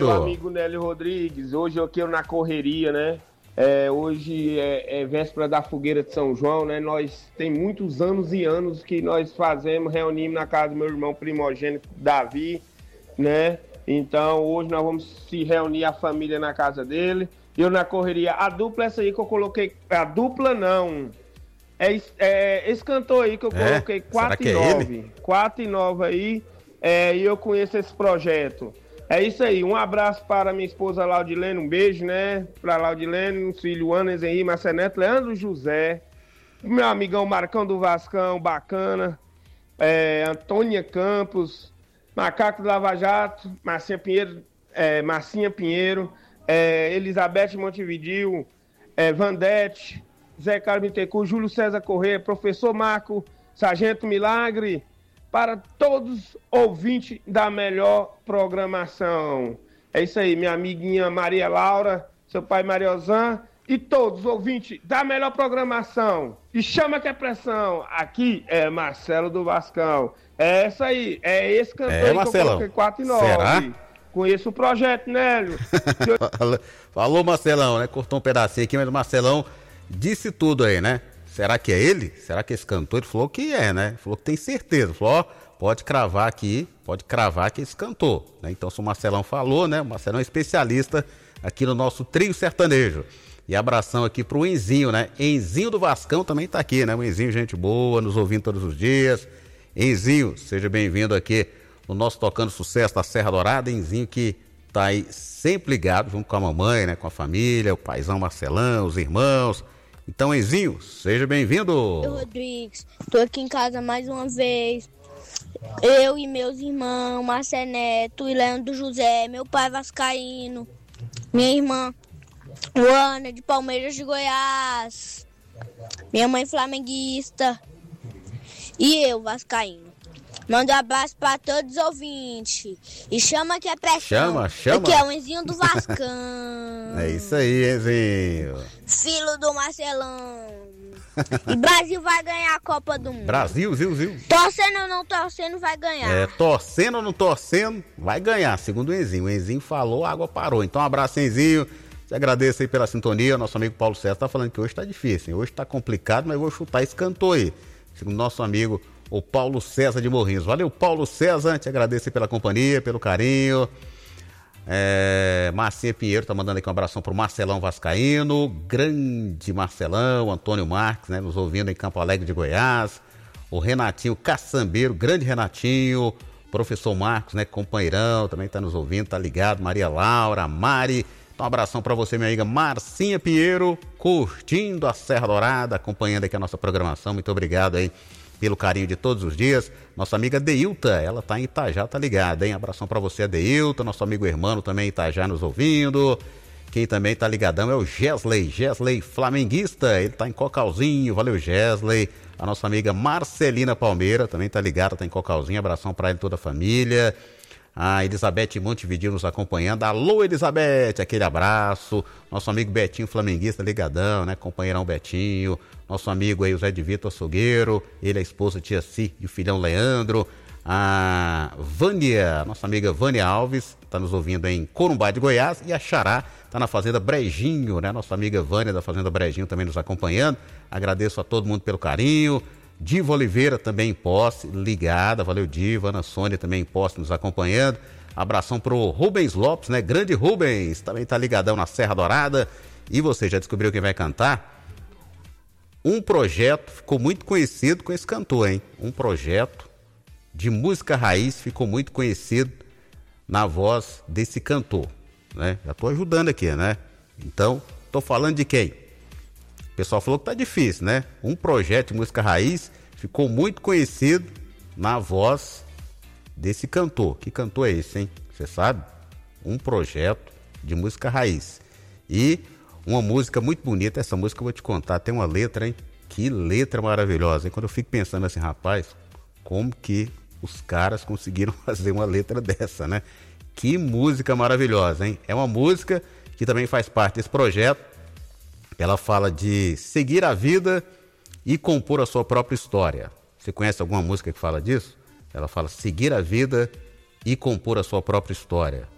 meu amigo Nélio Rodrigues. Hoje aqui eu na correria, né? Hoje é véspera da fogueira de São João, né? Nós tem muitos anos e anos que nós reunimos na casa do meu irmão primogênito Davi, né? Então hoje nós vamos se reunir a família na casa dele. Eu na correria. A dupla essa aí que eu coloquei. A dupla não. Esse cantor aí que eu coloquei 4 e 9. 4 e 9 aí. E eu conheço esse projeto. É isso aí. Um abraço para minha esposa Laudilene. Um beijo, né? Para Laudilene, um filho Ana, Henri, Marcelo Neto, Leandro José. Meu amigão Marcão do Vascão, bacana. Antônia Campos. Macaco do Lava Jato. Marcinha Pinheiro. Elizabeth Montevidil. Vandete. Zé Carlos Bittencourt, Júlio César Corrêa, Professor Marco, Sargento Milagre, para todos ouvintes da melhor programação. É isso aí, minha amiguinha Maria Laura, seu pai Mariozan e todos os ouvintes da melhor programação. E chama que é pressão. Aqui é Marcelo do Vascão. É essa aí, é esse cantor aí que eu coloquei 4 e 9. Será? Conheço o projeto, Nélio. Falou, Marcelão, né? Cortou um pedacinho aqui, mas o Marcelão disse tudo aí, né? Será que é ele? Será que esse cantor? Ele falou que é, né? Ele falou que tem certeza. Ele falou, pode cravar que é esse cantor, né? Então, se o Marcelão falou, né? O Marcelão é especialista aqui no nosso trio sertanejo. E abração aqui pro Enzinho, né? Enzinho do Vascão também tá aqui, né? O Enzinho, gente boa, nos ouvindo todos os dias. Enzinho, seja bem-vindo aqui no nosso Tocando Sucesso da Serra Dourada. Enzinho que tá aí sempre ligado, junto com a mamãe, né? Com a família, o paizão Marcelão, os irmãos. Então, Enzinho, seja bem-vindo. Rodrigues, tô aqui em casa mais uma vez. Eu e meus irmãos, Marcelo Neto e Leandro José, meu pai vascaíno, minha irmã Luana de Palmeiras de Goiás, minha mãe flamenguista e eu vascaíno. Manda um abraço pra todos os ouvintes. E chama que é pressão. Chama. Aqui é o Enzinho do Vascão. É isso aí, Enzinho. Filho do Marcelão. E Brasil vai ganhar a Copa do Mundo. Brasil. Torcendo ou não torcendo, vai ganhar. Torcendo ou não torcendo, vai ganhar, segundo o Enzinho. O Enzinho falou, a água parou. Então, um abraço, Enzinho. Te agradeço aí pela sintonia. Nosso amigo Paulo César tá falando que hoje tá difícil, hein? Hoje tá complicado, mas eu vou chutar esse cantor aí. Segundo nosso amigo, o Paulo César de Morrinhos. Valeu, Paulo César, te agradeço pela companhia, pelo carinho. Marcinha Pinheiro tá mandando aqui um abração pro Marcelão Vascaíno, grande Marcelão, Antônio Marques, né, nos ouvindo em Campo Alegre de Goiás. O Renatinho Caçambeiro, grande Renatinho, professor Marcos, né, companheirão, também tá nos ouvindo, tá ligado. Maria Laura, Mari. Então, um abração para você, minha amiga Marcinha Pinheiro, curtindo a Serra Dourada, acompanhando aqui a nossa programação. Muito obrigado aí pelo carinho de todos os dias. Nossa amiga Deilta, ela tá em Itajá, tá ligada, hein? Abração pra você, Deilta. Nosso amigo Hermano também em Itajá nos ouvindo. Quem também tá ligadão é o Gesley flamenguista, ele tá em Cocalzinho. Valeu, Gesley. A nossa amiga Marcelina Palmeira também tá ligada, tá em Cocalzinho. Abração pra ele e toda a família. A Elizabeth Montevidil nos acompanhando. Alô, Elizabeth, aquele abraço. Nosso amigo Betinho flamenguista ligadão, né? Companheirão Betinho. Nosso amigo aí, o Zé de Vitor Açougueiro, ele, a esposa Tia Si e o filhão Leandro. A Vânia, nossa amiga Vânia Alves, está nos ouvindo em Corumbá de Goiás. E a Xará está na Fazenda Brejinho, né? Nossa amiga Vânia da Fazenda Brejinho também nos acompanhando. Agradeço a todo mundo pelo carinho. Diva Oliveira também em posse, ligada. Valeu, Diva. Ana Sônia também em posse nos acompanhando. Abração pro Rubens Lopes, né? Grande Rubens, também está ligadão na Serra Dourada. E você já descobriu quem vai cantar? Um projeto ficou muito conhecido com esse cantor, hein? Um projeto de música raiz ficou muito conhecido na voz desse cantor, né? Já tô ajudando aqui, né? Então, tô falando de quem? O pessoal falou que tá difícil, né? Um projeto de música raiz ficou muito conhecido na voz desse cantor. Que cantor é esse, hein? Você sabe? Um projeto de música raiz. E uma música muito bonita, essa música eu vou te contar, tem uma letra, hein? Que letra maravilhosa, hein? Quando eu fico pensando assim, rapaz, como que os caras conseguiram fazer uma letra dessa, né? Que música maravilhosa, hein? É uma música que também faz parte desse projeto. Ela fala de seguir a vida e compor a sua própria história. Você conhece alguma música que fala disso? Ela fala seguir a vida e compor a sua própria história.